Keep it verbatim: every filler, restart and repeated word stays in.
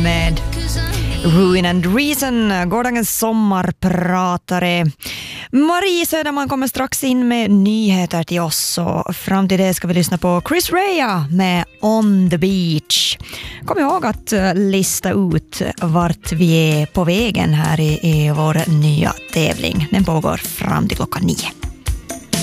med Ruin and Reason, gårdagens sommarpratare. Marie Söderman kommer strax in med nyheter till oss, och fram till det ska vi lyssna på Chris Rea med On the Beach. Kom ihåg att lista ut vart vi är på vägen här i, i vår nya tävling. Den pågår fram till klockan nio.